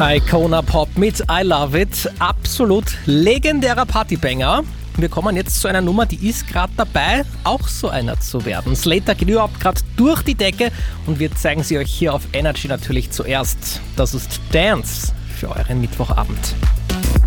Icona Pop mit I Love It. Absolut legendärer Partybanger. Wir kommen jetzt zu einer Nummer, die ist gerade dabei, auch so einer zu werden. Slater geht überhaupt gerade durch die Decke und wir zeigen sie euch hier auf Energy natürlich zuerst. Das ist Dance für euren Mittwochabend.